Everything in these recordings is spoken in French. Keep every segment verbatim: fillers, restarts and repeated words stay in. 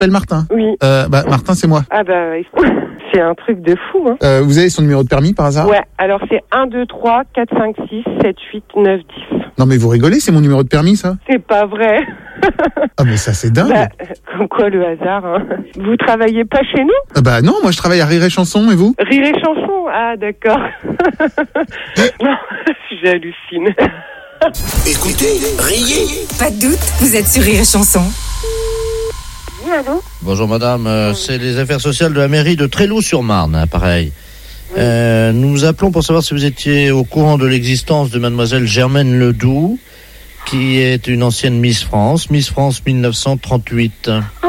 m'appelle Martin. Oui. Euh, bah, Martin, c'est moi. Ah bah, c'est un truc de fou, hein. Euh, vous avez son numéro de permis par hasard? Ouais, alors c'est un, deux, trois, quatre, cinq, six, sept, huit, neuf, dix. Non mais vous rigolez, c'est mon numéro de permis ça? C'est pas vrai. Ah mais ça c'est dingue. Bah, comme quoi le hasard, hein. Vous travaillez pas chez nous? Ah bah non, moi je travaille à Rire et Chanson, et vous? Rire et Chanson? Ah d'accord. Non, j'hallucine. Écoutez, riez. Pas de doute, vous êtes sur Rire et Chanson. Oui, allô? Bonjour madame, euh, c'est les affaires sociales de la mairie de Tréloux-sur-Marne, hein, pareil. Euh, nous vous appelons pour savoir si vous étiez au courant de l'existence de mademoiselle Germaine Ledoux, qui est une ancienne Miss France, Miss France mille neuf cent trente-huit. Oh,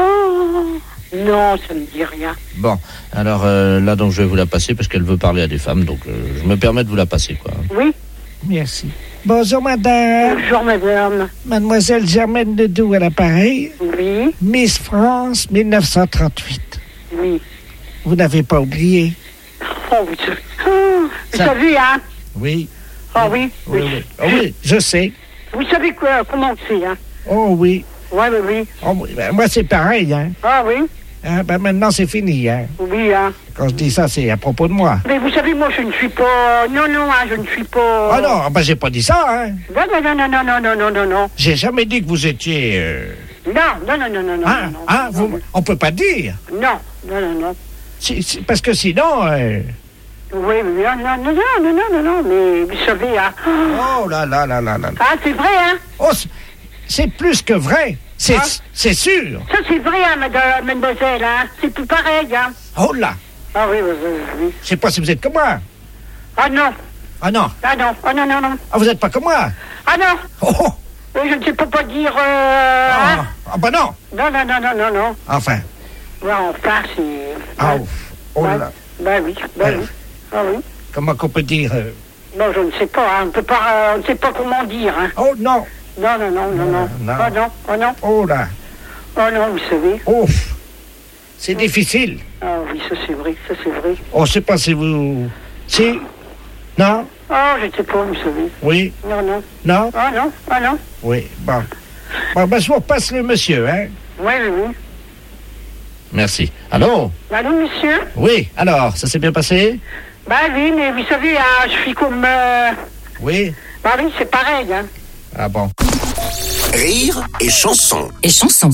non, ça me dit rien. Bon, alors euh, là donc je vais vous la passer parce qu'elle veut parler à des femmes, donc euh, je me permets de vous la passer, quoi. Oui. Merci. Bonjour madame. Bonjour madame. Mademoiselle Germaine Ledoux à l'appareil. Oui. Miss France mille neuf cent trente-huit. Oui. Vous n'avez pas oublié? Oh, vous savez, oh, vous Ça- savez, hein? Oui. Ah oui, Oui, oui. oui. Oh, oui, je sais. Vous savez quoi, comment c'est, hein? Oh oui. Oui, oui, oui. Oh, oui. Ben, moi c'est pareil, hein. Ah oui, Ah, ben, maintenant c'est fini, hein. oui, hein. Quand je dis ça, c'est à propos de moi. Mais vous savez, moi, je ne suis pas... Non, non, hein, je ne suis pas... Ah non, ben j'ai pas dit ça, hein. Non, non, non, non, non, non, non, non, non, non. J'ai jamais dit que vous étiez... euh, Non, non, non, non, non, non, Hein, non, hein, non, vous... On peut pas dire. non, non, non, non. Si- si- parce que sinon... euh, Oui, oui, non, non, non, non, non, non, non, non, mais vous savez, hein... Oh là là là là là. Ah, c'est vrai, hein? Oh, c'est- c'est plus que vrai. C'est Hein? c'est sûr. Ça, c'est vrai, hein, madame, mademoiselle, hein? C'est tout pareil, hein? Oh là. Ah oui, oui, oui, oui. Je sais pas si vous êtes comme moi. Ah non, Ah non. ah non, ah non, non, non. Ah, vous êtes pas comme moi. Ah non, Oh, oh. oui, je ne sais pas pas dire... Euh... Ah, hein? ah bah non. Non, non, non, non, non, non. Enfin. Ouais, enfin, c'est... Ah, Ouais. ouf. Oh Ouais. là. Bah oui, bah Ouais. oui. Ah oui. Comment qu'on peut dire euh, Non, je ne sais pas, hein. On peut pas, euh, on ne sait pas comment dire, hein. Oh non. Non, non, non, non, non. Non. Oh non, oh non, Oh là. oh non, vous savez. Ouf. C'est difficile. Ah oui, ça c'est vrai, ça c'est vrai. On sait pas si vous... Si? Non? Oh, je ne sais pas, vous savez. Oui? Non, non. Non? Ah non, ah non. Oui. Bon. Bon, ben, je vous repasse le monsieur, hein? Oui, oui, oui. Merci. Allô? Allô, monsieur? Oui. Alors, ça s'est bien passé? Bah oui, mais vous savez, hein, je suis comme... Euh... Oui? Bah oui, c'est pareil, hein. Ah bon. Rire et chanson. Et Chanson.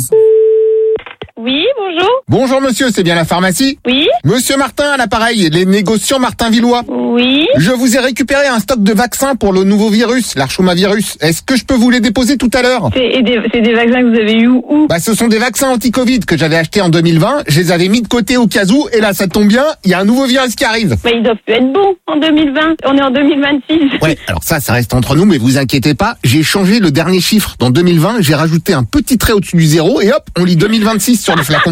Oui, bonjour. Bonjour monsieur, c'est bien la pharmacie? Oui, Monsieur Martin à l'appareil, les négociants Martin Villois. oui. Je vous ai récupéré un stock de vaccins pour le nouveau virus, l'archomavirus. Est-ce que je peux vous les déposer tout à l'heure? C'est et des, c'est des vaccins que vous avez eu où? Bah ce sont des vaccins anti-Covid que j'avais achetés en deux mille vingt, je les avais mis de côté au cas où, et là ça tombe bien, il y a un nouveau virus qui arrive. Bah, ils doivent plus être bons en deux mille vingt. On est en deux mille vingt-six. Ouais, alors ça, ça reste entre nous, mais vous inquiétez pas, j'ai changé le dernier chiffre. Dans deux mille vingt, j'ai rajouté un petit trait au-dessus du zéro, et hop, on lit deux mille vingt-six sur le flacon.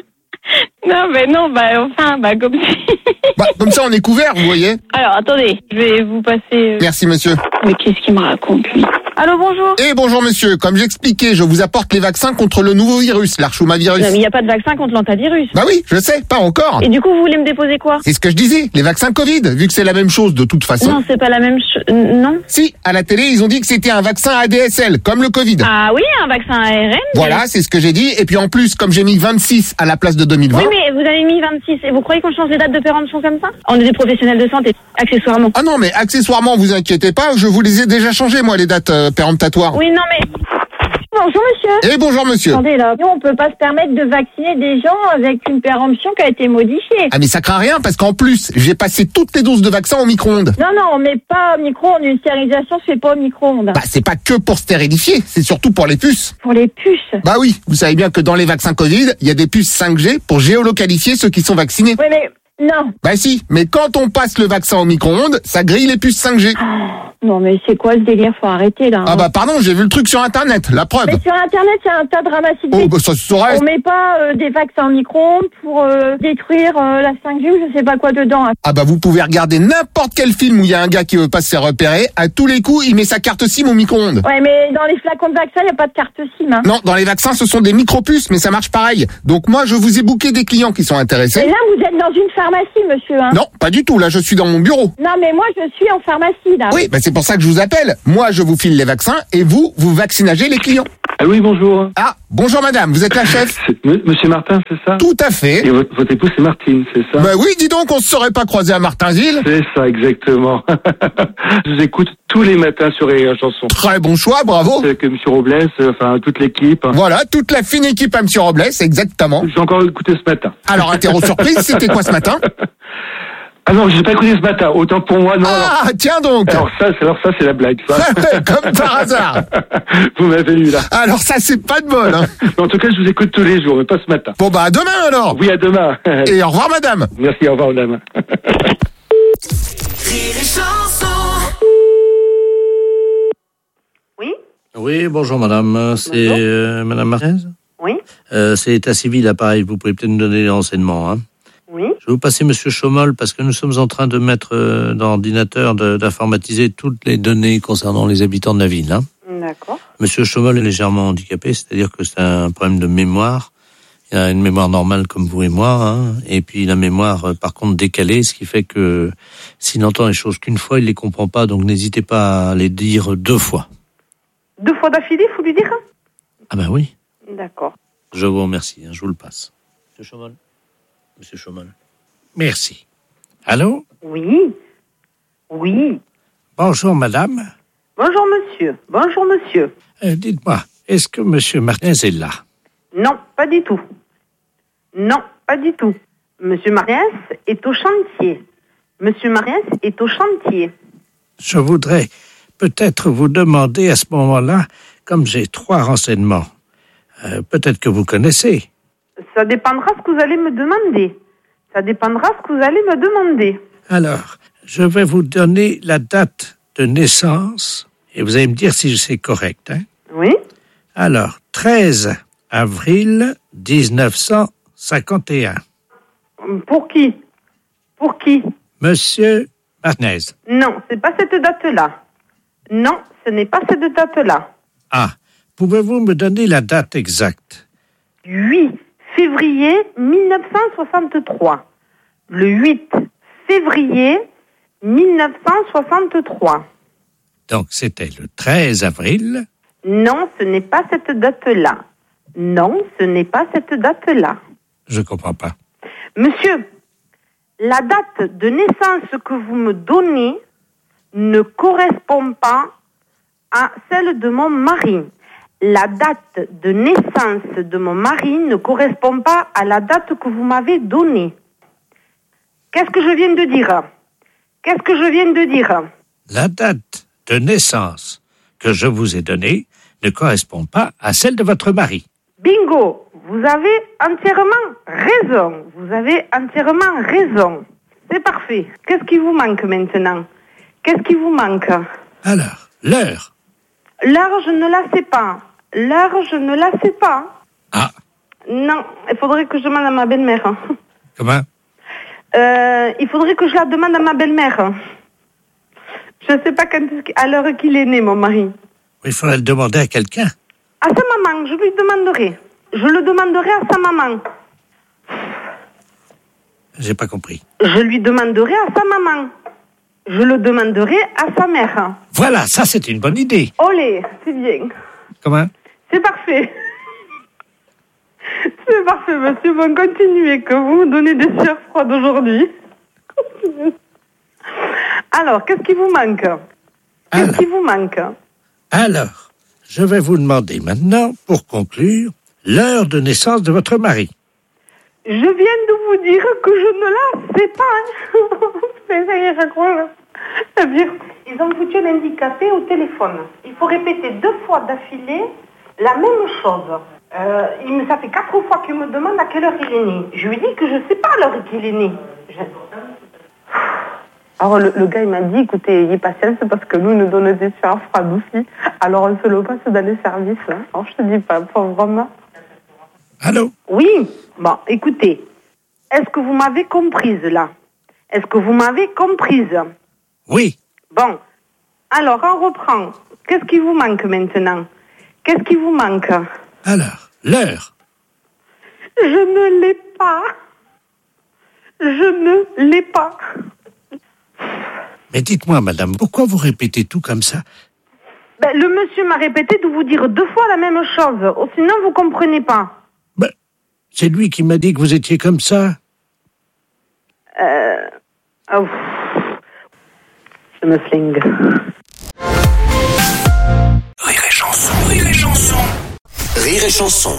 Non, mais non, bah, enfin, bah, comme si. Bah, comme ça on est couvert, vous voyez. Alors, attendez, je vais vous passer. euh, Merci monsieur. Mais qu'est-ce qu'il me raconte, lui? Allô, bonjour. Et bonjour monsieur, comme j'expliquais, je vous apporte les vaccins contre le nouveau virus, l'archomavirus. Non, mais il n'y a pas de vaccin contre l'antavirus. Bah oui, je sais, pas encore. Et du coup, vous voulez me déposer quoi? C'est ce que je disais, les vaccins Covid, vu que c'est la même chose de toute façon. Non, c'est pas la même chose. Non. Si, à la télé, ils ont dit que c'était un vaccin A D S L, comme le Covid. Ah oui, un vaccin A R N. Voilà, c'est ce que j'ai dit. Et puis en plus, comme j'ai mis vingt-six à la place de deux mille vingt... Oui, mais vous avez mis vingt-six. Et vous croyez qu'on change les dates de péremption comme ça? On est des professionnels de santé, accessoirement. Ah non, mais accessoirement, vous inquiétez pas, je vous les ai déjà changées, moi, les dates euh, péremptatoires. Oui, non, mais... Bonjour, monsieur. Et bonjour monsieur. Attendez, là, nous, on peut pas se permettre de vacciner des gens avec une péremption qui a été modifiée. Ah mais ça craint rien, parce qu'en plus, j'ai passé toutes les doses de vaccins au micro-ondes. Non, non, on met pas au micro-ondes. Une stérilisation se fait pas au micro-ondes. Bah c'est pas que pour stérilifier, c'est surtout pour les puces. Pour les puces. Bah oui, vous savez bien que dans les vaccins Covid, il y a des puces cinq G pour géolocaliser ceux qui sont vaccinés. Oui, mais... Non. Bah si, mais quand on passe le vaccin au micro-ondes, ça grille les puces cinq G. Non, mais c'est quoi ce délire? Faut arrêter, là. Ah bah pardon, j'ai vu le truc sur internet, la preuve. Mais sur Internet, il y a un tas de ramassis de Oh bêtises. bah ça se saurait. On met pas euh, des vaccins au micro-ondes pour euh, détruire euh, la cinq G ou je sais pas quoi dedans. Ah bah vous pouvez regarder n'importe quel film où il y a un gars qui veut pas se faire repérer, à tous les coups il met sa carte SIM au micro-ondes. Ouais, mais dans les flacons de vaccins, il y a pas de carte SIM. Hein. Non, dans les vaccins ce sont des micro-puces, mais ça marche pareil. Donc moi je vous ai booké des clients qui sont Et intéressés. là, vous êtes dans une pharmacie, monsieur. Hein. Non, pas du tout, là je suis dans mon bureau. Non, mais moi, je suis en pharmacie, là. Oui, bah c'est pour ça que je vous appelle. Moi je vous file les vaccins et vous, vous vaccinagez les clients. Ah oui, bonjour. Ah, bonjour madame, vous êtes la chef? C'est M- Monsieur Martin, c'est ça? Tout à fait. Et votre, votre épouse, c'est Martine, c'est ça? Bah oui, dis donc, on se serait pas croisé à Martinville. C'est ça, exactement. Je vous écoute tous les matins sur Rire et Chanson. Très bon choix, bravo. C'est que Monsieur Robles, euh, enfin, toute l'équipe. Voilà, toute la fine équipe à Monsieur Robles, exactement. J'ai encore écouté ce matin. Alors, interro surprise, c'était quoi ce matin? Ah non, j'ai pas écouté ce matin. Autant pour moi, non. Ah, alors, tiens donc. alors ça, c'est, alors ça, c'est la blague, ça. Comme par hasard. Vous m'avez eu, là. Alors ça, c'est pas de bol, hein. Mais en tout cas, je vous écoute tous les jours, mais pas ce matin. Bon bah, à demain alors. Oui, à demain. Et au revoir madame. Merci, au revoir, madame. Oui? Oui, bonjour madame, c'est Bonjour. euh, madame Martinez. Oui? Euh, c'est état civil, appareil, vous pouvez peut-être nous donner des renseignements. Hein. Oui? Je vais vous passer monsieur Chaumol parce que nous sommes en train de mettre euh, dans l'ordinateur, de- d'informatiser toutes les données concernant les habitants de la ville. Hein. D'accord. Monsieur Chaumol est légèrement handicapé, c'est-à-dire que c'est un problème de mémoire. Il a une mémoire normale comme vous et moi, hein, et puis la mémoire, euh, par contre, décalée, ce qui fait que s'il entend les choses qu'une fois, il les comprend pas, donc n'hésitez pas à les dire deux fois. Deux fois d'affilée, faut lui dire? Ah ben oui, D'accord. je vous remercie, hein, je vous le passe. Monsieur Chaumol. Monsieur Chaumol. Merci. Allô? Oui? Oui? Bonjour madame. Bonjour monsieur. Bonjour monsieur. Euh, dites-moi, est-ce que monsieur Martinez est là? Non, pas du tout. Non, pas du tout. Monsieur Martinez est au chantier. Monsieur Martinez est au chantier. Je voudrais peut-être vous demander à ce moment-là, comme j'ai trois renseignements, euh, peut-être que vous connaissez. Ça dépendra ce que vous allez me demander. Ça dépendra ce que vous allez me demander. Alors, je vais vous donner la date de naissance et vous allez me dire si c'est correct. Hein? Oui? Alors, treize avril dix-neuf cent cinquante et un. Pour qui? Pour qui? Monsieur Martinez. Non, c'est pas cette date-là. Non, ce n'est pas cette date-là. Ah, pouvez-vous me donner la date exacte? huit février mille neuf cent soixante-trois. Le huit février mille neuf cent soixante-trois. Donc, c'était le treize avril. Non, ce n'est pas cette date-là. Non, ce n'est pas cette date-là. Je comprends pas. Monsieur, la date de naissance que vous me donnez ne correspond pas à celle de mon mari. La date de naissance de mon mari ne correspond pas à la date que vous m'avez donnée. Qu'est-ce que je viens de dire? Qu'est-ce que je viens de dire? La date de naissance que je vous ai donnée ne correspond pas à celle de votre mari. Bingo! Vous avez entièrement raison. Vous avez entièrement raison. C'est parfait. Qu'est-ce qui vous manque maintenant? Qu'est-ce qui vous manque? Alors, l'heure. L'heure, je ne la sais pas. L'heure, je ne la sais pas. Ah, Non, il faudrait que je demande à ma belle-mère. comment? Euh, il faudrait que je la demande à ma belle-mère. Je ne sais pas quand est-ce qu'- à l'heure qu'il est né, mon mari. Il faudrait le demander à quelqu'un. À sa maman, je lui demanderai. Je le demanderai à sa maman. J'ai pas compris. Je lui demanderai à sa maman. Je le demanderai à sa mère. Voilà, ça c'est une bonne idée. Olé, c'est bien. Comment? C'est parfait. C'est parfait, monsieur. Bon, continuez, que vous me donnez des sueurs froides aujourd'hui. Alors, qu'est-ce qui vous manque? Qu'est-ce Alors. qui vous manque? Alors, je vais vous demander maintenant, pour conclure, l'heure de naissance de votre mari. Je viens de vous dire que je ne la sais pas. Mais ça y est, j'accroche. C'est-à-dire, ils ont foutu l'handicapé au téléphone. Il faut répéter deux fois d'affilée la même chose. Euh, il me, ça fait quatre fois qu'il me demande à quelle heure il est né. Je lui dis que je ne sais pas à l'heure qu'il est né. Je... Alors le, le gars, il m'a dit, écoutez, ayez patience parce que nous, il nous donne des sueurs froides aussi. Alors on se le passe dans les services. Hein. Alors je te dis pas, pauvrement. Allô? Oui, bon, écoutez, est-ce que vous m'avez comprise là? Est-ce que vous m'avez comprise? Oui. Bon, alors on reprend. Qu'est-ce qui vous manque maintenant? Qu'est-ce qui vous manque? Alors, l'heure. Je ne l'ai pas. Je ne l'ai pas. Mais dites-moi, madame, pourquoi vous répétez tout comme ça? Ben, le monsieur m'a répété de vous dire deux fois la même chose. Oh, sinon, vous comprenez pas. Ben, c'est lui qui m'a dit que vous étiez comme ça. Euh... Oh. Je me flingue. Rire et chanson, rire et chanson. Rire et chanson.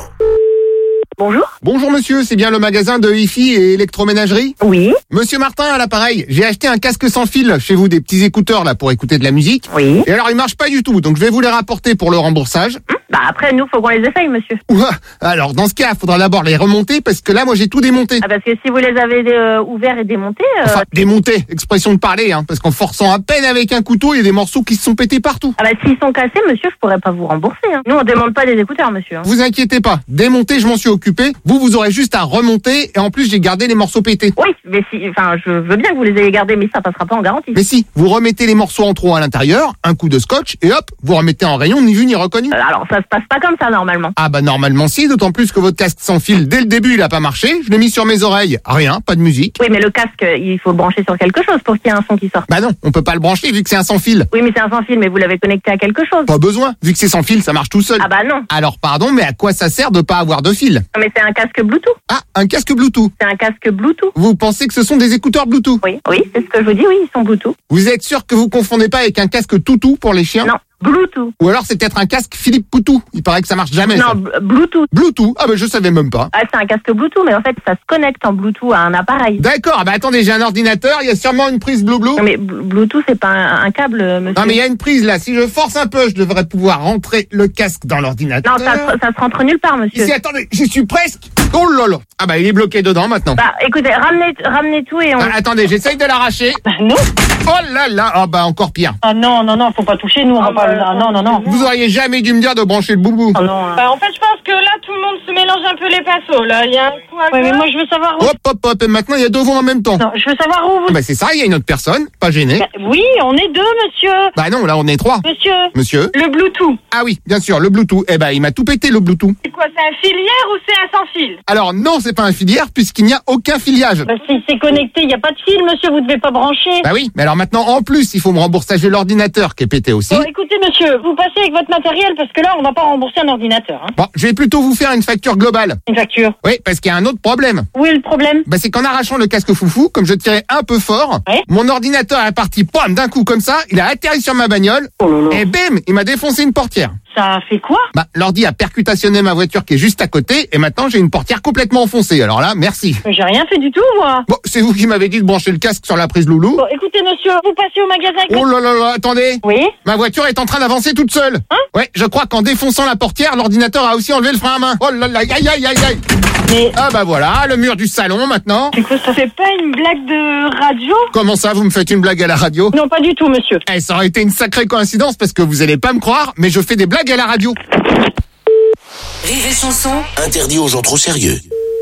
Bonjour. Bonjour monsieur, c'est bien le magasin de hi-fi et électroménagerie ? Oui. Monsieur Martin à l'appareil, j'ai acheté un casque sans fil chez vous, des petits écouteurs là pour écouter de la musique. Oui. Et alors il marche pas du tout, donc je vais vous les rapporter pour le remboursage. Hum, bah après, nous, faut qu'on les essaye, monsieur. Ouah, alors dans ce cas, il faudra d'abord les remonter parce que là moi j'ai tout démonté. Ah, parce que si vous les avez euh, ouverts et démontés... Euh... Enfin, démonté, expression de parler, hein, parce qu'en forçant à peine avec un couteau, il y a des morceaux qui se sont pétés partout. Ah bah s'ils sont cassés, monsieur, je pourrais pas vous rembourser. Hein. Nous, on démonte pas des écouteurs, monsieur. Hein. Vous inquiétez pas, démonter, je m'en suis occupé. Vous, vous aurez juste à remonter et en plus j'ai gardé les morceaux pétés. Oui, mais si, enfin, je veux bien que vous les ayez gardés, mais ça passera pas en garantie. Mais si, vous remettez les morceaux en trop à l'intérieur, un coup de scotch et hop, vous remettez en rayon, ni vu ni reconnu. Euh, alors ça se passe pas comme ça normalement. Ah bah normalement si, d'autant plus que votre casque sans fil, dès le début, il a pas marché. Je l'ai mis sur mes oreilles, rien, pas de musique. Oui, mais le casque, il faut le brancher sur quelque chose pour qu'il y ait un son qui sorte. Bah non, on peut pas le brancher vu que c'est un sans fil. Oui, mais c'est un sans fil, mais vous l'avez connecté à quelque chose. Pas besoin, vu que c'est sans fil, ça marche tout seul. Ah bah non. Alors pardon, mais à quoi ça sert de pas avoir de fil ? Non, mais c'est un casque Bluetooth. Ah, un casque Bluetooth. C'est un casque Bluetooth. Vous pensez que ce sont des écouteurs Bluetooth ? Oui, oui, c'est ce que je vous dis, oui, ils sont Bluetooth. Vous êtes sûr que vous confondez pas avec un casque Toutou pour les chiens ? Non, Bluetooth. Ou alors c'est peut-être un casque Philippe Poutou. Il paraît que ça marche jamais. Non, ça. b- Bluetooth. Bluetooth. Ah bah je savais même pas. Ah, c'est un casque Bluetooth, mais en fait, ça se connecte en Bluetooth à un appareil. D'accord. Ah bah attendez, j'ai un ordinateur. Il y a sûrement une prise Blue Blue. Non, mais b- Bluetooth, c'est pas un, un câble, monsieur. Non mais il y a une prise là. Si je force un peu, je devrais pouvoir rentrer le casque dans l'ordinateur. Non, ça, se- ça se rentre nulle part, monsieur. Ici, attendez, j'y suis presque. Oh là là. Ah bah il est bloqué dedans maintenant. Bah, écoutez, ramenez, ramenez tout et on... Ah, attendez, j'essaye de l'arracher. non. Oh là là. Ah bah encore pire. Ah non, non, non, faut pas toucher, nous, on Ah va pas... bah, Ah, non, non, non. Vous auriez jamais dû me dire de brancher le boubou. Ah non, hein. Bah, en fait, je pense que là, tout le monde se mélange un peu les pinceaux. Là, il y a un coup à Ouais, mais gauche. moi, je veux savoir où... Hop hop hop. Et maintenant il y a deux voix en même temps. Non, je veux savoir où vous... Ah bah c'est ça. Il y a une autre personne. Pas gêné. Bah, oui, on est deux, monsieur. Bah non, là on est trois. Monsieur. Monsieur. Le Bluetooth. Ah oui, bien sûr, le Bluetooth. Eh ben, il m'a tout pété le Bluetooth. C'est quoi, c'est un filière ou c'est un sans fil? Alors non, c'est pas un filière puisqu'il n'y a aucun filiage. Bah, si c'est connecté, il n'y a pas de fil, monsieur, vous devez pas brancher. Bah oui, mais alors maintenant en plus, il faut me rembourser l'ordinateur qui est pété aussi. Bon, écoutez, monsieur, vous passez avec votre matériel parce que là, on va pas rembourser un ordinateur. Hein. Bon, je vais plutôt vous faire une facture globale. Une facture. Oui, parce qu'il y a un autre problème. Où est le problème? Bah c'est qu'en arrachant le casque foufou, comme je tirais un peu fort, Ouais. mon ordinateur est parti, pom, d'un coup comme ça, il a atterri sur ma bagnole, Oh là là. et bim, il m'a défoncé une portière. Ça fait quoi? Bah l'ordi a percutationné ma voiture qui est juste à côté, et maintenant j'ai une portière complètement enfoncée. Alors là, merci. Mais j'ai rien fait du tout, moi. Bon, c'est vous qui m'avez dit de brancher le casque sur la prise loulou. Bon, écoutez, monsieur, vous passez au magasin avec Oh votre... là là là, attendez. Oui? Ma voiture est en train d'avancer toute seule. Hein? Ouais, je crois qu'en défonçant la portière, l'ordinateur a aussi enlevé le frein à main. Oh là là, aïe aïe aïe aïe aïe. Mais... Ah bah voilà, le mur du salon maintenant. C'est quoi ça? C'est pas une blague de radio? Comment ça, vous me faites une blague à la radio? Non, pas du tout, monsieur. Eh, ça aurait été une sacrée coïncidence parce que vous allez pas me croire, mais je fais des blagues à la radio. Rire et chanson. Interdit aux gens trop sérieux.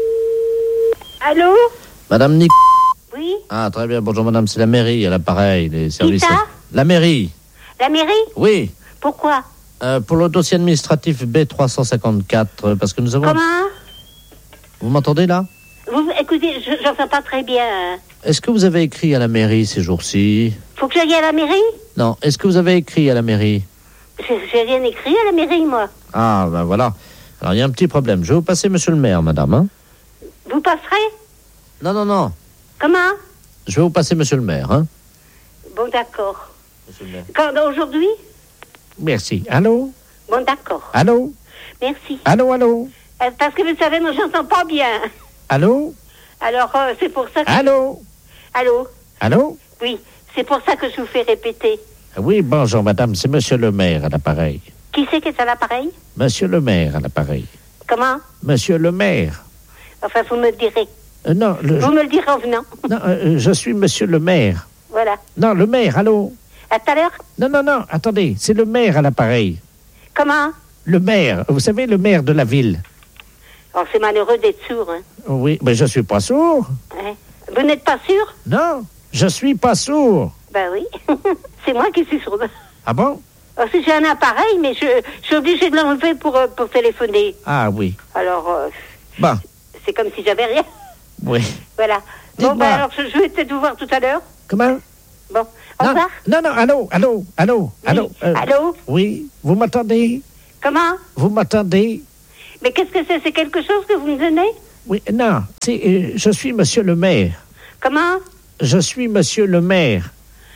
Allô? Madame Nic... Oui? Ah, très bien. Bonjour, madame. C'est la mairie à l'appareil, les services... ça? La mairie. La mairie? Oui. Pourquoi? Euh, pour le dossier administratif B trois cent cinquante-quatre, euh, parce que nous avons... Comment? Vous m'entendez, là? Vous, écoutez, je j'entends pas très bien. Est-ce que vous avez écrit à la mairie ces jours-ci? Faut que j'aille à la mairie? Non. Est-ce que vous avez écrit à la mairie? J'ai j'ai rien écrit à la mairie, moi. Ah, ben voilà. Alors, il y a un petit problème. Je vais vous passer monsieur le maire, madame, hein? Vous passerez? Non, non, non. Comment? Je vais vous passer monsieur le maire, hein? Bon, d'accord. Monsieur le maire. Quand, aujourd'hui? Merci. Allô? Bon, d'accord. Allô? Merci. Allô, allô? Euh, parce que vous savez, moi, j'entends pas bien. Allô? Alors, euh, c'est pour ça que... Allô? Allô? Allô? Oui, c'est pour ça que je vous fais répéter. Oui, bonjour, madame. C'est monsieur le maire à l'appareil. Qui c'est qui est à l'appareil? Monsieur le maire à l'appareil. Comment? Monsieur le maire. Enfin, vous me le direz. Euh, non, le- Vous me le direz en venant. non euh, je suis monsieur le maire. Voilà. Non, le maire, allô? À tout à l'heure? Non, non, non, attendez. C'est le maire à l'appareil. Comment? Le maire. Vous savez, le maire de la ville. Oh, c'est malheureux d'être sourd, hein. Oui, mais je suis pas sourd. Hein? Vous n'êtes pas sûr? Non, je suis pas sourd. Ben oui. C'est moi qui suis sourde. Ah bon? Oh, si j'ai un appareil, mais je, je suis obligée de l'enlever pour, euh, pour téléphoner. Ah oui. Alors, euh, Bon, c'est comme si j'avais rien. oui. Voilà. Bon, Dites-moi. ben alors, je, je vais peut-être vous voir tout à l'heure. Comment? Bon, au revoir. Non, non, allô, allô, allô, allô. Oui. Euh, allô? Oui, vous m'entendez? Comment? Vous m'entendez? Mais qu'est-ce que c'est? C'est quelque chose que vous me donnez? Oui, non, c'est, euh, je suis monsieur le maire. Comment? Je suis monsieur le maire.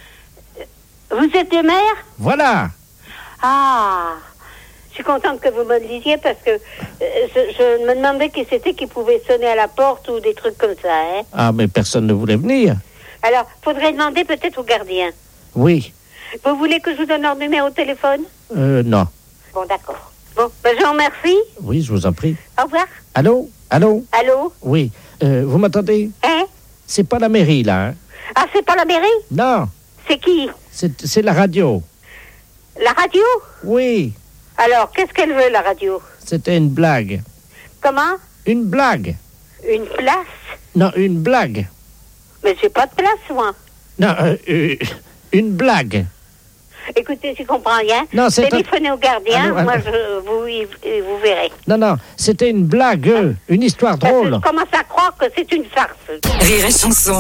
Vous êtes le maire? Voilà. Ah, je suis contente que vous me le disiez parce que euh, je, je me demandais qui c'était qui pouvait sonner à la porte ou des trucs comme ça, hein. Ah, mais personne ne voulait venir. Alors, faudrait demander peut-être au gardien. Oui. Vous voulez que je vous donne leur numéro de téléphone? Euh, non. Bon, d'accord. Bon, ben, je vous remercie. Oui, je vous en prie. Au revoir. Allô? Allô? Allô? Oui. Euh, vous m'entendez? Hein? C'est pas la mairie, là, hein? Ah, c'est pas la mairie? Non. C'est qui? C'est, c'est la radio. La radio? Oui. Alors, qu'est-ce qu'elle veut, la radio? C'était une blague. Comment? Une blague. Une place? Non, une blague. Mais j'ai pas de place, moi. Non, euh, euh, une blague. Écoutez, je comprends rien. Non, c'est Téléphonez un... au gardien, allô, allô. moi, je, vous, y- vous verrez. Non, non, c'était une blague, euh, une histoire Parce que drôle. je commence à croire que c'est une farce. Rire et chanson.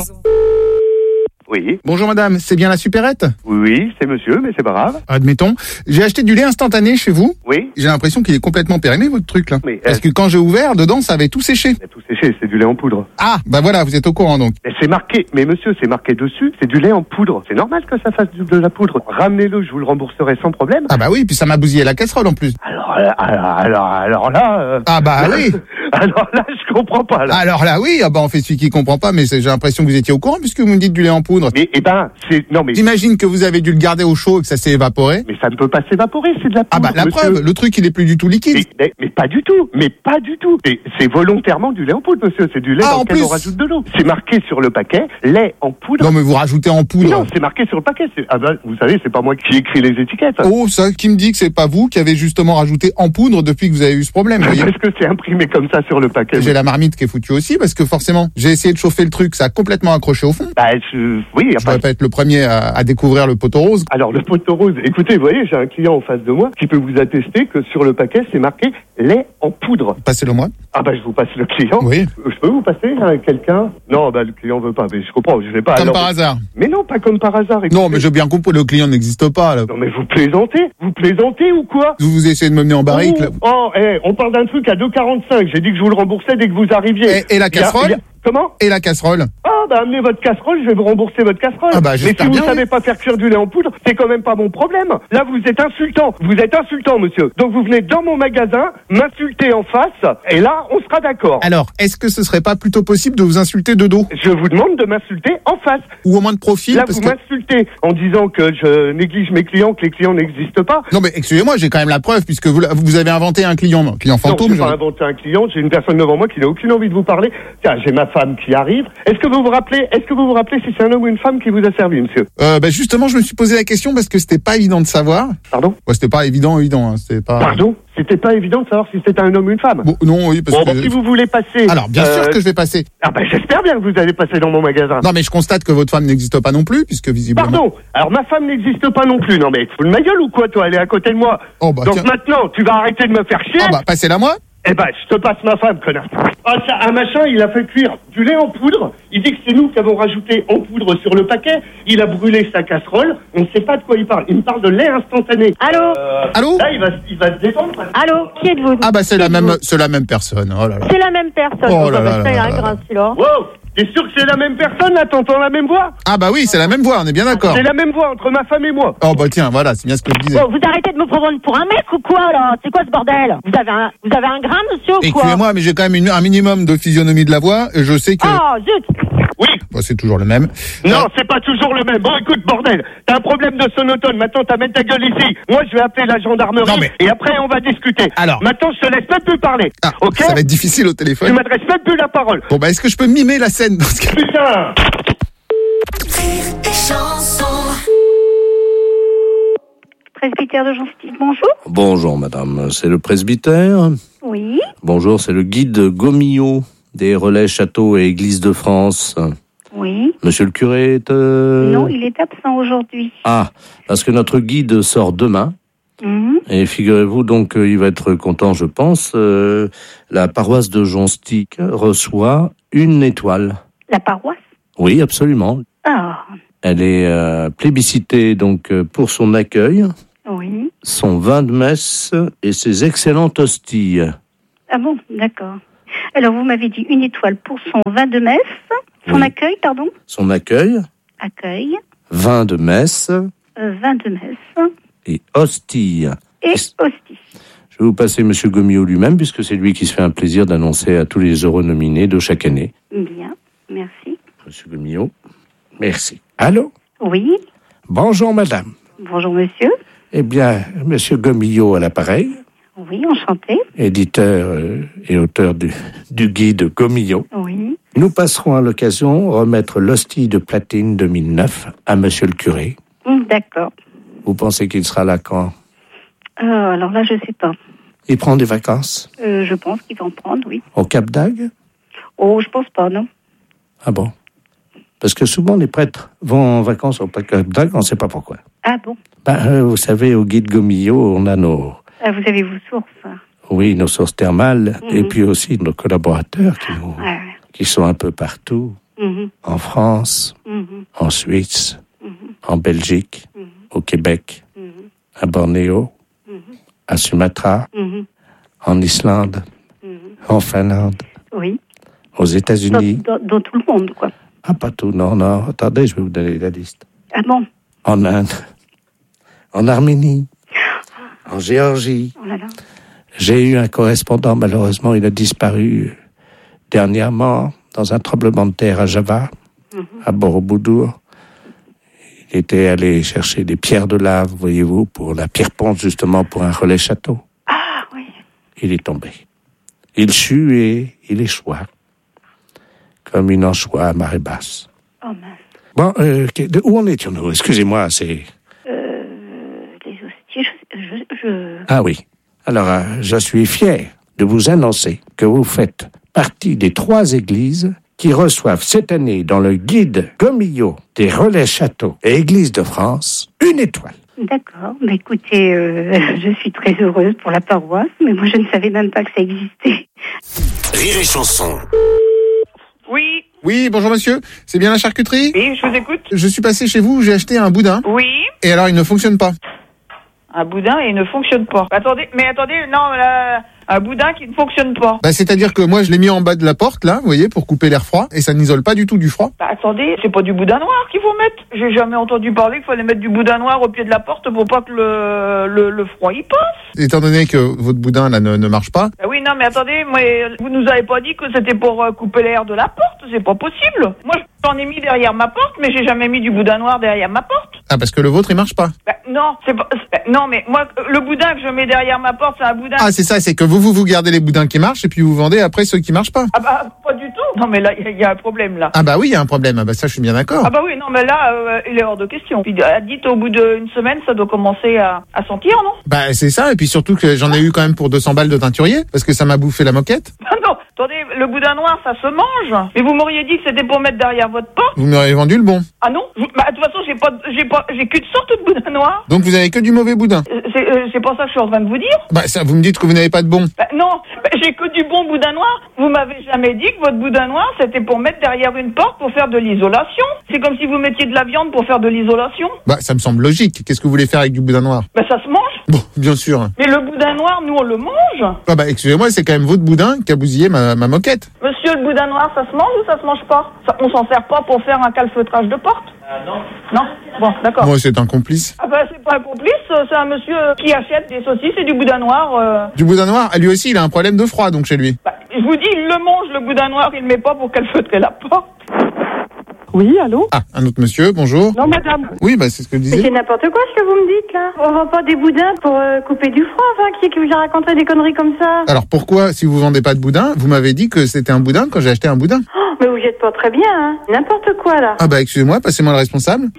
Oui. Bonjour madame, c'est bien la supérette? Oui, c'est monsieur, mais c'est pas grave. Admettons. J'ai acheté du lait instantané chez vous. Oui. J'ai l'impression qu'il est complètement périmé votre truc là. Mais, Parce euh, que quand j'ai ouvert, dedans ça avait tout séché. C'est tout séché, c'est du lait en poudre. Ah, bah voilà, vous êtes au courant donc. Mais c'est marqué, mais monsieur, c'est marqué dessus, c'est du lait en poudre. C'est normal que ça fasse du- de la poudre. Ramenez-le, je vous le rembourserai sans problème. Ah bah oui, puis ça m'a bousillé la casserole en plus. Alors, là- alors, alors, alors là... euh, Ah bah là, oui. Alors là, je comprends pas, là. Alors là oui, ah bah on fait celui qui comprend pas, mais c'est- j'ai l'impression que vous étiez au courant puisque vous me dites du lait en poudre. Mais, eh ben, c'est... Non, mais... J'imagine que vous avez dû le garder au chaud et que ça s'est évaporé. Mais ça ne peut pas s'évaporer, c'est de la poudre, Ah bah la monsieur. preuve, le truc il est plus du tout liquide. Mais, mais, mais pas du tout, mais pas du tout. Et c'est volontairement du lait en poudre, monsieur. C'est du lait Ah, dans en lequel plus. on rajoute de l'eau. C'est marqué sur le paquet, lait en poudre. Non mais vous rajoutez en poudre. Non, c'est marqué sur le paquet. C'est- Ah bah, vous savez, c'est pas moi qui écris les étiquettes. Oh, ça qui me dit que c'est pas vous qui avez justement rajouté en poudre depuis que vous avez eu ce problème. Vous voyez. Est-ce que c'est imprimé comme ça sur le paquet? J'ai la marmite qui est foutue aussi parce que forcément, j'ai essayé de chauffer le truc, ça a complètement accroché au fond. Bah, je... oui, y a Je pas... vais pas être le premier à, à découvrir le poteau rose. Alors, le poteau rose, écoutez, vous voyez, j'ai un client en face de moi qui peut vous attester que sur le paquet, c'est marqué lait en poudre. Passez-le moi. Ah bah, je vous passe le client. Oui. Je peux vous passer à quelqu'un? Non, bah, le client veut pas, mais je comprends, je vais pas... Comme alors- par hasard. Mais non, pas comme par hasard. écoutez. Non, mais j'ai bien compris, le client n'existe pas. Là. Non, mais vous plaisantez? Vous plaisantez ou quoi? Vous, vous essayez de me mener en barrique. Là. Oh, oh, eh, on parle d'un truc à deux quarante-cinq. J'ai dit que je vous le remboursais dès que vous arriviez. Et, et la Il y a- casserole il y a- Comment? Et la casserole. Ah, bah, amenez votre casserole, je vais vous rembourser votre casserole. Ah bah, mais j'espère si vous bien, savez oui. pas faire cuire du lait en poudre, c'est quand même pas mon problème. Là, vous êtes insultant. Vous êtes insultant, monsieur. Donc, vous venez dans mon magasin, m'insulter en face, et là, on sera d'accord. Alors, est-ce que ce serait pas plutôt possible de vous insulter de dos? Je vous demande de m'insulter en face. Ou au moins de profil Là, parce vous que... m'insultez en disant que je néglige mes clients, que les clients n'existent pas. Non mais excusez-moi, j'ai quand même la preuve puisque vous, vous avez inventé un client, un client fantôme. Non, je n'ai pas genre. inventé un client, j'ai une personne devant moi qui n'a aucune envie de vous parler. Tiens, j'ai ma femme qui arrive. Est-ce que vous vous rappelez, est-ce que vous vous rappelez si c'est un homme ou une femme qui vous a servi, monsieur? Euh, bah justement, je me suis posé la question parce que c'était pas évident de savoir. Pardon? Ouais, c'était pas évident, évident. Hein, c'était pas. Pardon? C'était pas évident de savoir si c'était un homme ou une femme. Bon, non, oui, parce Bon, que. bah, si vous voulez passer. Alors, bien sûr euh, que je vais passer. Ah bah j'espère bien que vous allez passer dans mon magasin. Non, mais je constate que votre femme n'existe pas non plus, puisque visiblement. Pardon. Alors ma femme n'existe pas non plus. Non mais tu fous de ma gueule ou quoi, toi? Elle est à côté de moi. Oh bah Donc tiens. maintenant, tu vas arrêter de me faire chier. Ah bah passez-la moi. Eh ben, je te passe ma femme, connard. Ah, ça, un machin, il a fait cuire du lait en poudre. Il dit que c'est nous qui avons rajouté en poudre sur le paquet. Il a brûlé sa casserole. On ne sait pas de quoi il parle. Il me parle de lait instantané. Allô Euh, Allô Là, il va, il va se détendre. parce que- Allô, qui êtes-vous? Ah bah c'est Qui la êtes-vous? même, c'est la même personne. Oh là là. C'est la même personne. Oh Oh, là bah, là ça, là il y a là un là. grand silence. Wow. T'es sûr que c'est la même personne, là? T'entends la même voix? Ah bah oui, c'est la même voix, on est bien d'accord. C'est la même voix entre ma femme et moi. Oh bah tiens, voilà, c'est bien ce que je disais. Oh, vous arrêtez de me prendre pour un mec ou quoi, là? C'est quoi ce bordel? Vous avez un, vous avez un grain, monsieur, ou quoi? Excusez-moi, mais j'ai quand même une- un minimum de physionomie de la voix, et je sais que. Oh, zut! Oui. Bah, c'est toujours le même. Non, c'est pas toujours le même. Bon, écoute, bordel, t'as un problème de sonotone. Maintenant, t'as mettre ta gueule ici. Moi, je vais appeler la gendarmerie. Non, mais- Et après, on va discuter. Alors. Maintenant, je te laisse même plus parler. Ah, ok? ça va être difficile au Tu téléphone. m'adresses même plus la parole. Bon bah est-ce que je peux mimer la scène dans ce cas? Putain! Rire et chanson. Presbytère de Jean-Steve, bonjour. Bonjour madame, c'est le presbytère. Oui. Bonjour, c'est le guide Gomillot des relais châteaux et églises de France. Oui. Monsieur le curé est... euh, Non, il est absent aujourd'hui. Ah, parce que notre guide sort demain. Mhm. Et figurez-vous donc qu'il va être content, je pense. euh, la paroisse de Jonstic reçoit une étoile. La paroisse? Oui, absolument. Ah. Elle est euh, plébiscitée donc euh, pour son accueil, Oui. son vin de messe et ses excellentes hosties. Ah bon, d'accord. Alors, vous m'avez dit une étoile pour son vin de messe, son Oui. accueil, pardon. Son accueil, Accueil, vin de messe euh, vin de messe et hosties. et hostie. Je vais vous passer M. Gomillot lui-même, puisque c'est lui qui se fait un plaisir d'annoncer à tous les heureux nominés de chaque année. Bien, merci. M. Gomillot, merci. Allô? Oui, Bonjour, madame. bonjour monsieur. Eh bien, M. Gomillot à l'appareil, Oui, enchanté. éditeur euh, et auteur du, du guide Gomillot. Oui. Nous passerons à l'occasion remettre l'hostie de platine deux mille neuf à Monsieur le curé. Hum, D'accord. Vous pensez qu'il sera là quand? Euh, alors là, je sais pas. Il prend des vacances Euh, je pense qu'il va en prendre, oui. au Cap d'Agde? Oh, je pense pas, non. Ah bon? Parce que souvent les prêtres vont en vacances au Cap d'Agde, on ne sait pas pourquoi. Ah bon. Ben, euh, vous savez, au guide Gomillot, on a nos, Ah, vous avez vos sources. hein. oui, nos sources thermales, Mhm. et puis aussi nos collaborateurs qui, nous, Ah, qui sont un peu partout, mhm, en France, mhm, en Suisse, mhm, en Belgique, mhm, au Québec, mhm, à Bornéo, mhm, à Sumatra, mhm, en Islande, mhm. en Finlande, Oui. aux États-Unis. Dans, dans- dans tout le monde, quoi. Ah, pas tout, non, non. Attendez, je vais vous donner la liste. Ah bon. En Inde, en Arménie, en Géorgie. Oh là là. J'ai eu un correspondant, malheureusement, il a disparu dernièrement dans un tremblement de terre à Java, Mhm. à Borobudur. Il était allé chercher des pierres de lave, voyez-vous, pour la pierre ponte, justement, pour un relais château. Ah oui. Il est tombé. Il sut et il échoua, comme une anchois à marée basse. Oh mince. Bon, euh, que- de où en étions-nous? Excusez-moi, c'est... Euh, les hosties, je, je, je... Ah oui. Alors, euh, je suis fier de vous annoncer que vous faites partie des trois églises qui reçoivent cette année dans le guide Gomillot des relais châteaux et églises de France une étoile. D'accord. Bah, écoutez, euh, je suis très heureuse pour la paroisse, mais moi, je ne savais même pas que ça existait. Rire et chanson. Oui, Oui, bonjour monsieur. C'est bien la charcuterie? oui, je vous écoute. Je suis passé chez vous, j'ai acheté un boudin. Oui, Et alors, il ne fonctionne pas. un boudin et il ne fonctionne pas. Attendez, mais attendez, non, là, un boudin qui ne fonctionne pas. Bah, c'est-à-dire que moi, je l'ai mis en bas de la porte, là, vous voyez, pour couper l'air froid, et ça n'isole pas du tout du froid. Bah, attendez, c'est pas du boudin noir qu'il faut mettre. J'ai jamais entendu parler qu'il fallait mettre du boudin noir au pied de la porte pour pas que le, le, le froid y passe. Étant donné que votre boudin, là, ne, ne marche pas. Bah oui, non, mais attendez, moi, vous nous avez pas dit que c'était pour euh, couper l'air de la porte, c'est pas possible. Moi, j'en ai mis derrière ma porte, mais j'ai jamais mis du boudin noir derrière ma porte. Ah, parce que le vôtre, il marche pas. Bah, non, c'est pas, c'est- non, mais moi, le boudin que je mets derrière ma porte, c'est un boudin. Ah, c'est ça, c'est que vous, vous, vous gardez les boudins qui marchent, et puis vous vendez après ceux qui marchent pas. Ah bah, pas du tout. Non, mais là, il y, y a un problème, là. Ah bah oui, il y a un problème. Ah bah ça, je suis bien d'accord. Ah bah oui, non, mais là, euh, il est hors de question. Puis, euh, dites, au bout d'une semaine, ça doit commencer à, à sentir, non? Bah c'est ça, et puis surtout que j'en ai eu quand même pour deux cents balles de teinturier, parce que ça m'a bouffé la moquette. Ah non, attendez, le boudin noir, ça se mange. Mais vous m'auriez dit que c'était pour mettre derrière votre porte. Vous m'auriez vendu le bon. Ah non? Vous- Bah, de toute façon, j'ai pas, j'ai pas, j'ai qu'une sorte de boudin noir. Donc vous avez que du mauvais boudin. Euh, C'est, euh, c'est pas ça que je suis en train de vous dire. Bah ça, vous me dites que vous n'avez pas de bon. Bah, non, bah, j'ai que du bon boudin noir. Vous m'avez jamais dit que votre boudin noir, c'était pour mettre derrière une porte pour faire de l'isolation. C'est comme si vous mettiez de la viande pour faire de l'isolation. Bah ça me semble logique. Qu'est-ce que vous voulez faire avec du boudin noir? Bah, ça se mange. Bon, bien sûr. Mais le boudin noir, nous, on le mange. Ah bah excusez-moi, c'est quand même votre boudin qui a bousillé ma, ma moquette. Monsieur, le boudin noir, ça se mange ou ça se mange pas? Ça, on s'en sert pas pour faire un calfeutrage de porte? non. Non? Bon, d'accord. Moi c'est un complice. Ah bah, c'est pas un complice, euh, c'est un monsieur euh, qui achète des saucisses et du boudin noir. euh. Du boudin noir, lui aussi il a un problème de froid donc chez lui. Bah, je vous dis, il le mange, le boudin noir, il le met pas pour calfeutrer la porte. Oui, allô? Ah, un autre monsieur, bonjour. Non, madame. Oui, bah c'est ce que je Mais disais. c'est n'importe quoi ce que vous me dites, là. On vend pas des boudins pour euh, couper du froid, enfin, qui est qui vous a raconté des conneries comme ça? Alors pourquoi, si vous vendez pas de boudin, vous m'avez dit que c'était un boudin quand j'ai acheté un boudin? Oh, mais vous êtes pas très bien, hein. N'importe quoi, là. Ah bah excusez-moi, passez-moi le responsable.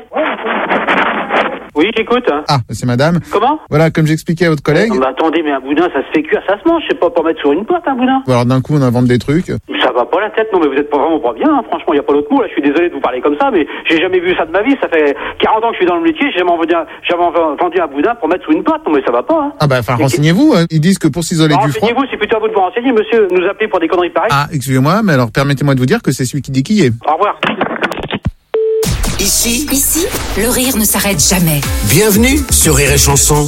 Oui, j'écoute. Ah, c'est madame. Comment? Voilà, comme j'expliquais à votre collègue. Non, mais attendez, mais un boudin, ça se fait cuire, ça se mange. C'est pas pour mettre sur une porte, un boudin. Alors d'un coup on invente des trucs. Ça va pas la tête, non, mais vous êtes pas vraiment pas bien, hein. Franchement, il y a pas d'autre mot, là. Je suis désolé de vous parler comme ça, mais j'ai jamais vu ça de ma vie. Ça fait quarante ans que je suis dans le métier, j'ai jamais vendu un, jamais vendu un boudin pour mettre sous une porte. Non, mais ça va pas, hein. Ah bah enfin Mais renseignez-vous, hein. Ils disent que pour s'isoler du froid. Renseignez-vous, c'est plutôt à vous de vous renseigner, monsieur. Nous appeler pour des conneries pareilles. Ah, excusez-moi, mais alors permettez-moi de vous dire que c'est celui qui dit qui est. Au revoir. Ici, Ici, le rire ne s'arrête jamais. bienvenue sur Rire et Chanson.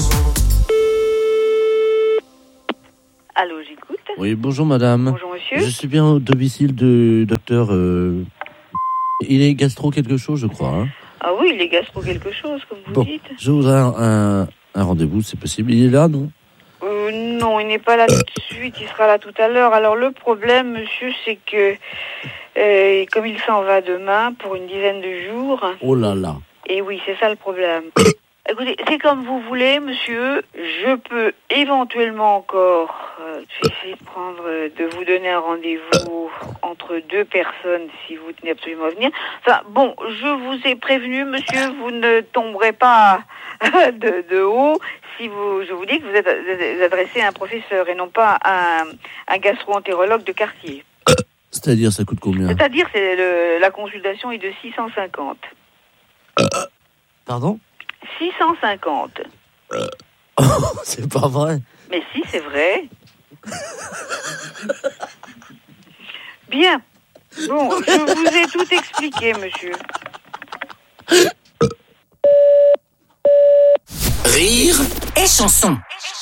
Allô, j'écoute. Oui, bonjour madame. Bonjour monsieur. Je suis bien au domicile du docteur... Euh... Il est gastro quelque chose, je crois. Hein. Ah oui, il est gastro quelque chose, comme vous Bon, dites. je voudrais un, un, un rendez-vous, c'est possible. Il est là, non? Euh, non, il n'est pas là tout de suite, il sera là tout à l'heure. Alors le problème, monsieur, c'est que euh, comme il s'en va demain pour une dizaine de jours... Oh là là. Et oui, c'est ça le problème. Écoutez, c'est comme vous voulez, monsieur. Je peux éventuellement encore euh, essayer de prendre, euh, de vous donner un rendez-vous entre deux personnes si vous tenez absolument à venir. Enfin, bon, je vous ai prévenu, monsieur, vous ne tomberez pas de, de haut si vous, je vous dis que vous êtes adressé à un professeur et non pas à un, un gastro-entérologue de quartier. C'est-à-dire, ça coûte combien? C'est-à-dire, c'est le, la consultation est de six cent cinquante. Pardon? six cent cinquante. Oh, c'est pas vrai. Mais si, c'est vrai. Bien. Bon, je vous ai tout expliqué, monsieur. Rire et chanson.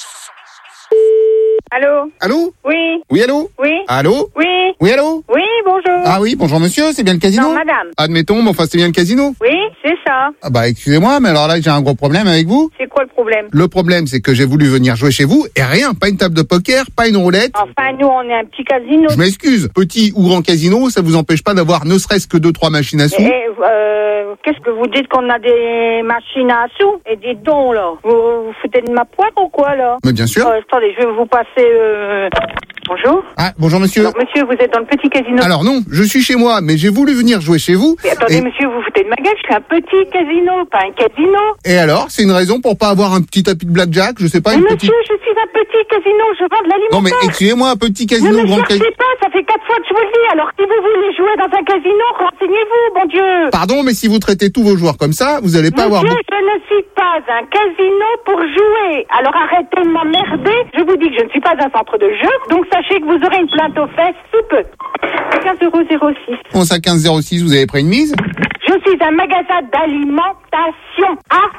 Allô? Allô? Oui. Oui, allô? Oui. Allô? Oui. Oui, allô? Oui, bonjour. Ah oui, bonjour monsieur, c'est bien le casino? Non, madame. Admettons, mais enfin c'est bien le casino? Oui, c'est ça. Ah bah excusez-moi, mais alors là j'ai un gros problème avec vous. C'est quoi le problème? Le problème c'est que j'ai voulu venir jouer chez vous et rien, pas une table de poker, pas une roulette. Enfin, nous, on est un petit casino. Je m'excuse, petit ou grand casino, ça vous empêche pas d'avoir ne serait-ce que deux trois machines à sous? Eh, euh, qu'est-ce que vous dites qu'on a des machines à sous et des dons, là? Vous vous foutez de ma poire ou quoi, là? Mais bien sûr. Euh, attendez, je vais vous passer... Euh... Bonjour. Ah, bonjour monsieur. Donc, monsieur, vous êtes dans le petit casino? Alors non, je suis chez moi, mais j'ai voulu venir jouer chez vous. Mais attendez, et... monsieur, vous vous foutez de ma gueule, je suis un petit casino, pas un casino. Et alors, c'est une raison pour pas avoir un petit tapis de blackjack, je sais pas, Mais une monsieur, petite... je suis un petit casino, je vends de l'alimentaire. Non mais excusez-moi, un petit Ne casino, me grand cherchez casino... pas, ça fait quatre fois que je vous le dis. Alors si vous voulez jouer dans un casino, renseignez-vous, bon Dieu. Pardon, mais si vous traitez tous vos joueurs comme ça, vous allez pas avoir... Monsieur, je ne suis pas un casino pour jouer. Alors arrêtez de m'emmerder. Je vous dis que je ne suis pas un centre de jeu, donc sachez que vous aurez une plainte aux fesses sous peu. quinze euros zéro six. On à quinze zéro six, vous avez pris une mise? Je suis un magasin d'alimentation.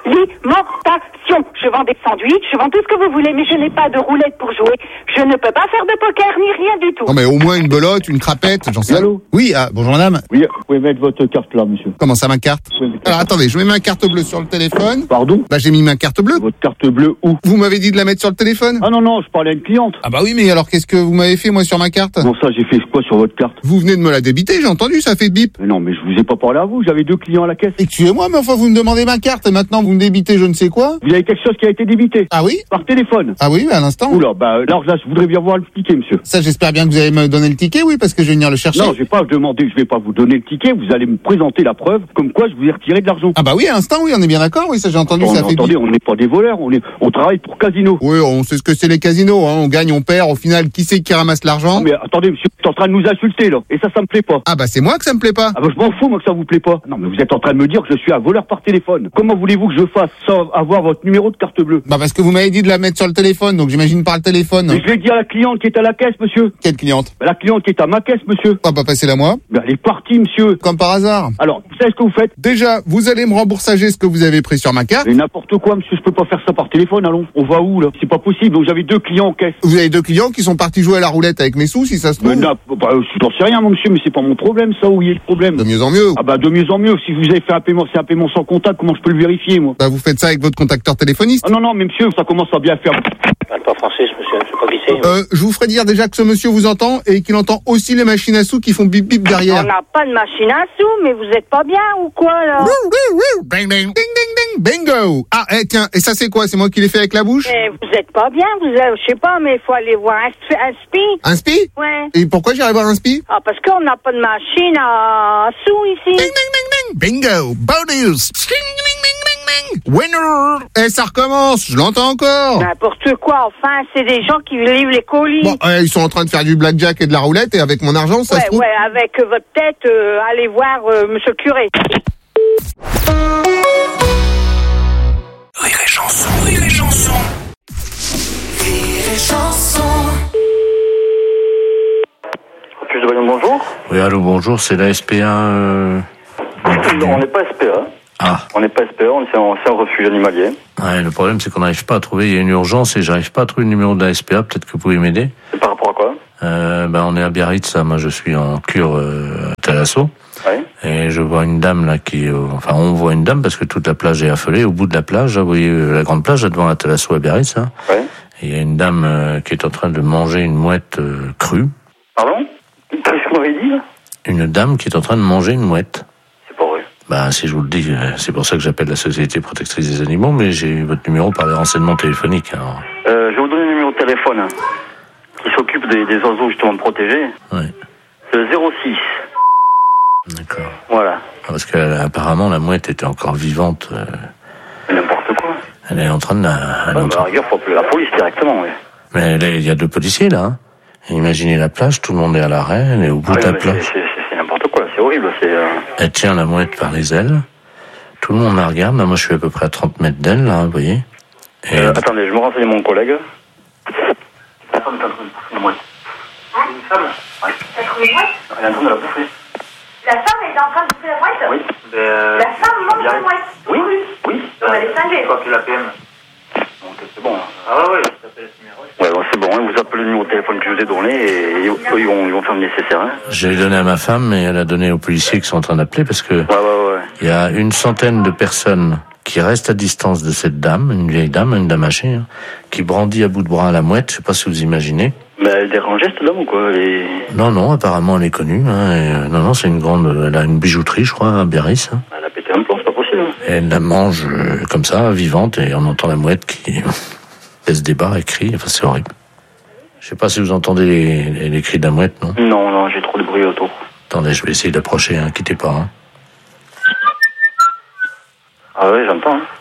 Alimentation. Je vends des sandwichs, je vends tout ce que vous voulez, mais je n'ai pas de roulette pour jouer. Je ne peux pas faire de poker ni rien du tout. Non mais au moins une belote, une crapette, j'en sais... Allô? Oui, ah, bonjour madame. Oui, vous pouvez mettre votre carte là, monsieur. Comment ça, ma carte? Alors attendez, je mets ma carte bleue sur le téléphone. Pardon? Bah j'ai mis ma carte bleue. Votre carte bleue où? Vous m'avez dit de la mettre sur le téléphone? Ah non, non, je parlais à une cliente. Ah bah oui, mais alors qu'est-ce que vous m'avez fait moi sur ma carte? Bon, ça, j'ai fait quoi sur votre carte? Vous venez de me la débiter, j'ai entendu, ça fait bip. Mais non, mais je vous ai pas parlé à vous, j'avais deux clients à la caisse. Excusez-moi, mais enfin vous me demandez ma carte et maintenant vous me débitez je ne sais quoi. Vous avez quelque chose qui a été débité? Ah oui? Par téléphone? Ah oui, à l'instant. Oula, bah alors là, je voudrais bien voir le ticket, monsieur. Ça, j'espère bien que vous allez me donner le ticket, oui, parce que je vais venir le chercher. Non, je vais pas demander, je vais pas vous donner le ticket, vous allez me présenter la preuve, comme quoi je vous ai retiré de l'argent. Ah bah oui, à l'instant, oui, on est bien d'accord, oui, ça j'ai entendu, Attends, ça fait attendez, bip. on n'est pas des voleurs, on est, on travaille pour casino. Oui, on sait ce que c'est les casinos, hein. On gagne, on perd, au final, qui c'est qui ramasse l'argent? Non, mais attendez, monsieur, vous êtes en train de nous insulter, là, et ça, ça me plaît pas. Ah bah c'est moi que ça me plaît pas. Ah bah je m'en fous, moi, que ça vous plaît pas. Non, mais vous êtes en train de me dire que je suis un voleur par téléphone. Comment voulez-vous que je fasse sans avoir votre numéro de carte bleue? Bah parce que vous m'avez dit de la mettre sur le téléphone, donc j'imagine par le téléphone. Mais je l'ai dit à la cliente qui est à la caisse, monsieur. Quelle cliente? Bah, la cliente qui est à ma caisse, monsieur. Ah bah passez-la moi. Bah elle est partie, monsieur. Comme par hasard. Alors, vous savez ce que vous faites? Déjà, vous allez me remboursager ce que vous avez pris sur ma carte. Mais n'importe quoi, monsieur, je peux pas faire ça par téléphone, allons. On va où, là? C'est pas possible, donc j'avais deux clients en caisse. Vous avez deux clients qui sont partis jouer à la roulette avec mes sous, si ça se trouve. Mais non, bah, j'en sais rien, mon monsieur, mais c'est pas mon problème, ça, où il est le problème? De mieux en mieux. Ah bah de mieux en mieux, si vous avez fait un paiement, c'est un paiement sans contact, comment je peux le vérifier, moi? Bah vous faites ça avec votre contacteur téléphoniste. Ah non, non, mais monsieur, ça commence à bien faire. Je parle pas français, ce monsieur, je sais pas qui c'est. Euh, je vous ferai dire déjà que ce monsieur vous entend et qu'il entend aussi les machines à sous qui font bip bip derrière. On n'a pas de machine à sous, mais vous êtes pas bien ou quoi, là? Ding ding ding ding ding bingo. Ah eh, tiens, et ça c'est quoi? C'est moi qui l'ai fait avec la bouche? Mais vous êtes pas bien, vous êtes, je sais pas, mais il faut aller voir un, sp- un spi. Un spi? Ouais. Et pourquoi j'irai voir un spi? Ah, parce qu'on n'a pas de machine à sous ici. Ding ding ding ding bingo. Bonus. Ding ding ding ding ding. Winner. Et ça recommence, je l'entends encore. N'importe quoi, enfin, c'est des gens qui livrent les colis. Bon, euh, ils sont en train de faire du blackjack et de la roulette et avec mon argent, ça ouais, se trouve... ouais, avec euh, votre tête, euh, allez voir euh, monsieur le curé. Rire et chanson, rire et chanson. Rire et chanson. Plus de bonjour. Oui, allô, bonjour, c'est la S P un euh, Non, on n'est pas S P A. Ah. On n'est pas S P A, on est en, c'est un refuge animalier. Ouais, le problème, c'est qu'on n'arrive pas à trouver, il y a une urgence et j'arrive pas à trouver le numéro de la S P A, peut-être que vous pouvez m'aider. C'est par rapport à quoi? Euh, ben, on est à Biarritz, là. Moi, je suis en cure euh, à Thalasso. Ouais. Et je vois une dame, là, qui... Euh, enfin, on voit une dame, parce que toute la plage est affolée. Au bout de la plage, là, vous voyez euh, la grande plage, là, devant la Thalasso à Biarritz, là. Ouais. Et il y a une dame euh, qui est en train de manger une mouette euh, crue. Pardon? Qu'est-ce que vous m'avez dit, là? Une dame qui est en train de manger une mouette. C'est pas vrai. Ben, si je vous le dis, euh, c'est pour ça que j'appelle la Société Protectrice des Animaux, mais j'ai eu votre numéro par les renseignements téléphoniques, alors... Euh, je vais vous donner le numéro de téléphone, hein, qui s'occupe des, des oiseaux, justement, protégés. Ouais. C'est le zéro six. D'accord. Voilà. Parce qu'apparemment, la mouette était encore vivante. Euh... N'importe quoi. Elle est en train de la... Elle est Ouais, en bah, train... à la rigueur, faut appeler la police directement, oui. Mais là, il y a deux policiers, là. Hein. Imaginez la plage, tout le monde est à l'arrêt, elle est au bout Ah, de la mais plage. c'est, c'est, c'est n'importe quoi, c'est horrible, c'est... Euh... Elle tient la mouette par les ailes. Tout le monde la regarde. Là, moi, je suis à peu près à trente mètres d'elle, là, vous voyez. Et... Euh, attendez, je me renseigne mon collègue. La femme est en train de bouffer une mouette. Une femme? Oui. T'as trouvé une mouette? Elle est en train de la bouffer. La femme est en train de bouffer la mouette? Oui. Mais euh... La femme mange la mouette? Oui, oui. Donc elle est cinglée. Je crois que la P M. Donc c'est bon. Ah ouais, ouais. Ouais, bon, c'est bon, hein, vous appelez le numéro de téléphone que je vous ai donné et eux, ils vont, ils vont faire le nécessaire. Hein. J'ai donné à ma femme et elle a donné aux policiers qui sont en train d'appeler parce que ouais, ouais, ouais. Il y a une centaine de personnes qui restent à distance de cette dame, une vieille dame, une dame âgée, hein, qui brandit à bout de bras la mouette, je sais pas si vous imaginez. Mais elle dérangeait cette dame ou quoi? Et... Non, non, apparemment elle est connue. Hein, et, euh, non, non, c'est une grande... Elle a une bijouterie, je crois, à Biarritz. Hein. Elle a pété un plomb, c'est pas possible. Hein. Et elle la mange euh, comme ça, vivante, et on entend la mouette qui laisse des barres et crie. Enfin, c'est horrible. Je sais pas si vous entendez les, les, les cris de la mouette, non? Non, non, j'ai trop de bruit autour. Attendez, je vais essayer d'approcher, hein, quittez pas. Hein. Ah ouais, j'entends. Hein.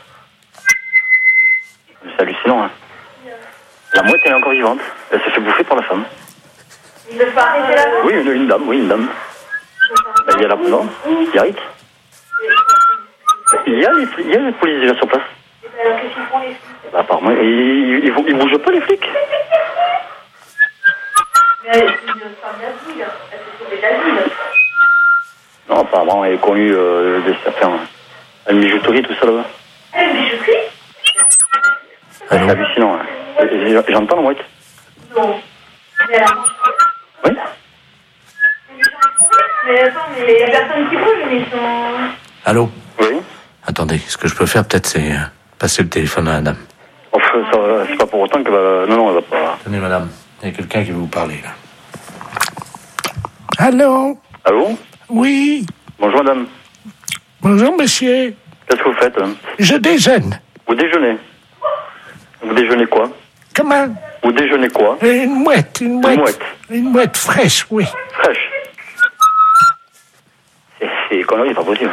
C'est hallucinant. Hein. La mouette, elle est encore vivante. Elle s'est fait bouffer par la femme. Il ne faut arrêter la femme? Oui, une, une dame, oui, une dame. Ben, il y a la... Non, Biarritz. Il y a les, il y a les policiers déjà sur place. Alors qu'est-ce qu'ils font les flics? Bah, apparemment, ils, ils, ils, ils bougent pas les flics. Mais elle est une femme d'asile. Elle s'est sauvée d'asile. Non, apparemment, elle est connue euh, des certains. Une bijouterie, tout ça là-bas. Elle est bijouterie? C'est hallucinant. Hein. J'entends la mouette. Non. Mais elle a mangé. Oui. Mais attends, mais il y a personne qui bouge, mais ils sont... Allô? Oui. Attendez, ce que je peux faire peut-être, c'est euh, passer le téléphone à la dame. Enfin, ça, c'est pas pour autant que... Bah, non, non, elle va pas... Tenez, madame, il y a quelqu'un qui veut vous parler, là. Allô? Allô? Oui. Bonjour, madame. Bonjour, monsieur. Qu'est-ce que vous faites? Hein? Je déjeune. Vous déjeunez? Vous déjeunez quoi? Comment? Vous déjeunez quoi? Une mouette, une mouette. Une mouette. Une mouette fraîche, oui. Fraîche. C'est, c'est connerie, c'est pas possible.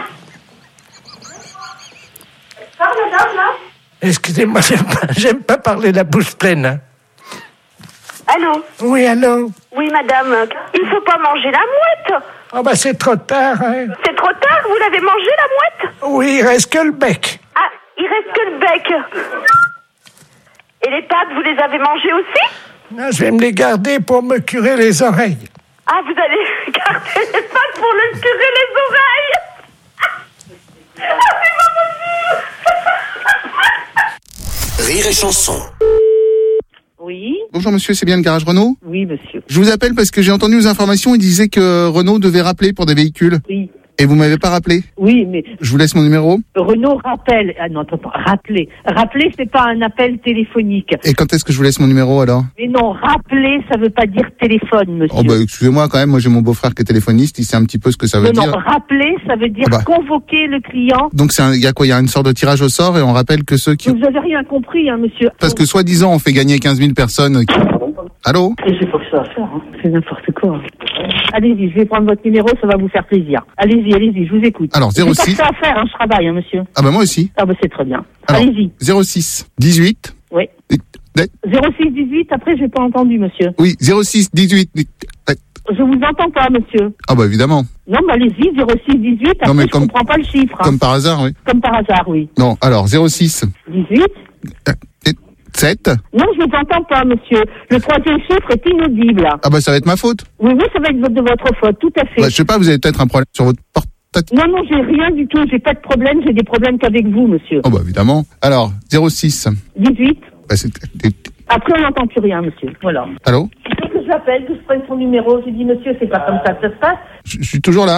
Parle, madame, là? Excusez-moi, j'aime pas, j'aime pas parler la bouche pleine. Hein. Allô? Oui, allô? Oui, madame. Il ne faut pas manger la mouette. Oh, bah, c'est trop tard, hein. C'est trop tard, vous l'avez mangé, la mouette? Oui, il reste que le bec. Ah, il reste que le bec. Et les pattes, vous les avez mangées aussi? Non, je vais me les garder pour me curer les oreilles. Ah, vous allez garder les pattes pour le curer les oreilles? Ah, c'est pas possible. Rire et chanson. Oui. Bonjour monsieur, c'est bien le garage Renault? Oui, monsieur. Je vous appelle parce que j'ai entendu aux informations, il disait que Renault devait rappeler pour des véhicules. Oui. Et vous m'avez pas rappelé? Oui, mais... Je vous laisse mon numéro. Renault rappelle... Ah non, attends, attends, rappeler. Rappeler, c'est pas un appel téléphonique. Et quand est-ce que je vous laisse mon numéro alors? Mais non, rappeler, ça veut pas dire téléphone, monsieur. Oh bah excusez-moi quand même, moi j'ai mon beau-frère qui est téléphoniste, il sait un petit peu ce que ça veut non, dire. Non, rappeler, ça veut dire ah bah. convoquer le client. Donc c'est il y a quoi? Il y a une sorte de tirage au sort et on rappelle que ceux qui... Vous avez rien compris, hein, monsieur. Parce que soi-disant on fait gagner quinze mille personnes qui... Allô? Et c'est pas que ça à faire, hein. C'est n'importe quoi. Allez-y, je vais prendre votre numéro, ça va vous faire plaisir. Allez-y, allez-y, je vous écoute. Alors, zéro six... C'est pas que ça à faire, hein, je travaille, hein, monsieur. Ah bah moi aussi. Ah bah c'est très bien. Alors, allez-y. zéro six dix-huit... Oui. zéro six dix-huit, après j'ai pas entendu, monsieur. Oui, zéro six dix-huit... Je vous entends pas, monsieur. Ah bah évidemment. Non, mais allez-y, zéro six dix-huit, après non, mais je comme, comprends pas le chiffre. Hein. Comme par hasard, oui. Comme par hasard, oui. Non, alors, zéro six... dix-huit... sept... Non, je ne vous entends pas, monsieur. Le troisième chiffre est inaudible. Ah bah ça va être ma faute. Oui, oui, ça va être de votre faute, tout à fait. Bah, je sais pas, vous avez peut-être un problème sur votre portable. peut-être. Non, non, j'ai rien du tout. J'ai pas de problème. J'ai des problèmes qu'avec vous, monsieur. Oh bah évidemment. Alors, zéro six. dix-huit. Bah, c'est... Après, on n'entend plus rien, monsieur. Voilà. Allô? Il faut que je l'appelle, que je prenne son numéro. J'ai dit, monsieur, c'est pas comme ça que ça se passe. Je, je suis toujours là.